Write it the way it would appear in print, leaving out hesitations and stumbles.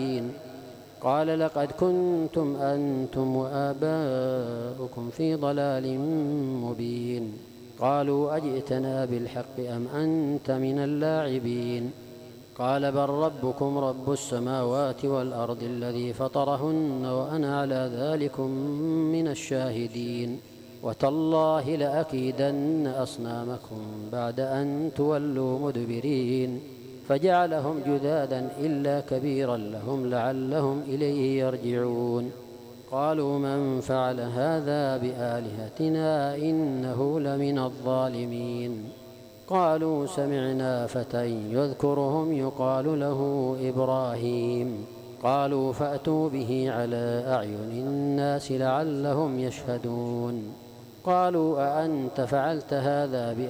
قال لقد كنتم أنتم وآباؤكم في ضلال مبين. قالوا أجئتنا بالحق أم أنت من اللاعبين؟ قال بل ربكم رب السماوات والأرض الذي فطرهن وأنا على ذلكم من الشاهدين. وتالله لأكيدن أصنامكم بعد أن تولوا مدبرين. فجعلهم جذاذا إلا كبيرا لهم لعلهم إليه يرجعون. قالوا من فعل هذا بآلهتنا إنه لمن الظالمين. قالوا سمعنا فتى يذكرهم يقال له إبراهيم. قالوا فأتوا به على أعين الناس لعلهم يشهدون. قالوا أأنت فعلت هذا